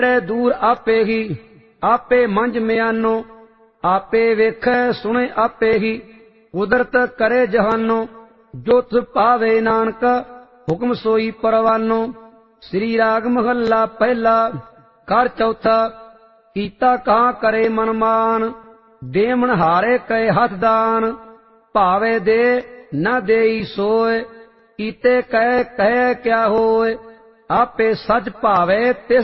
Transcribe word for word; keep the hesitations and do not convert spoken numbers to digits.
दूर आपे ही आपे मंझ म्यानो आपे वेखै सुने आपे ही कुदरत करे जहानो जो तुझ पावे नानक हुक्म सोई परवानो। श्री राग महला पहला कर चौथा कीता कहाँ करे मनमान देमन हारे कहे हथ दान भावे दे न देई सोए कीते कह कह क्या होए आपे सच भावे तिस